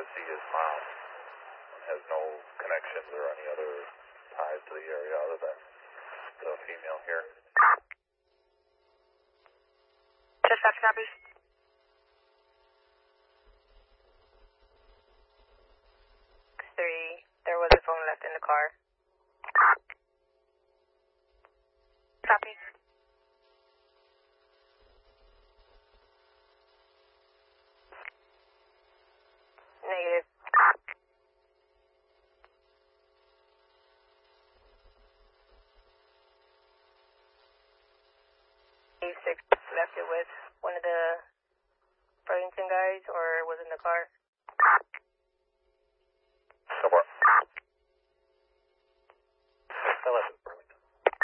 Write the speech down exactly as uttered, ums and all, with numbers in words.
to see his mom. Has no connections or any other ties to the area other than the female here. Dispatch copy. Three, there was a phone left in the car. Copy. Negative. Six left it with one of the Burlington guys or was in the car.